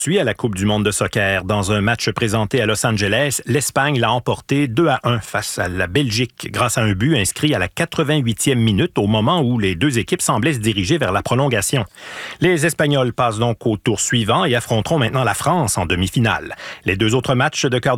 Suit à la Coupe du monde de soccer. Dans un match présenté à Los Angeles, l'Espagne l'a emporté 2-1 face à la Belgique grâce à un but inscrit à la 88e minute au moment où les deux équipes semblaient se diriger vers la prolongation. Les Espagnols passent donc au tour suivant et affronteront maintenant la France en demi-finale. Les deux autres matchs de quart